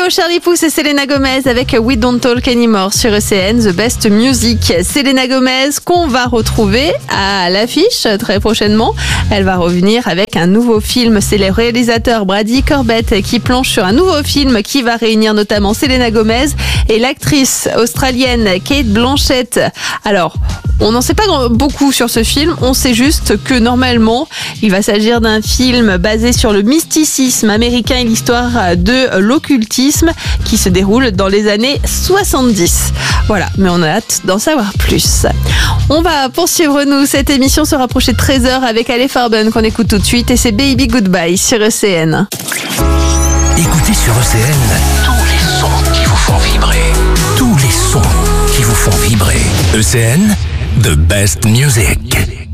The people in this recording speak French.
Charlie Puth et Selena Gomez avec We Don't Talk Anymore sur ECN, The Best Music. Selena Gomez qu'on va retrouver à l'affiche très prochainement. Elle va revenir avec un nouveau film. C'est le réalisateur Brady Corbett qui planche sur un nouveau film qui va réunir notamment Selena Gomez et l'actrice australienne Cate Blanchett. Alors, on n'en sait pas beaucoup sur ce film, on sait juste que normalement, il va s'agir d'un film basé sur le mysticisme américain et l'histoire de l'occultisme qui se déroule dans les années 70. Voilà, mais on a hâte d'en savoir plus. On va poursuivre, nous, cette émission se rapprocher de 13h avec Ale Farben qu'on écoute tout de suite et c'est Baby Goodbye sur ECN. Écoutez sur ECN tous les sons qui vous font vibrer. Tous les sons qui vous font vibrer. ECN, The Best Music.